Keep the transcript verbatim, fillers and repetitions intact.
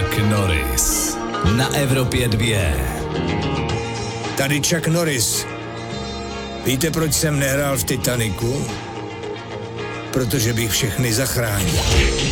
Chuck Norris na Evropě dva. Tady Chuck Norris. Víte, proč jsem nehrál v Titaniku? Protože bych všechny zachránil.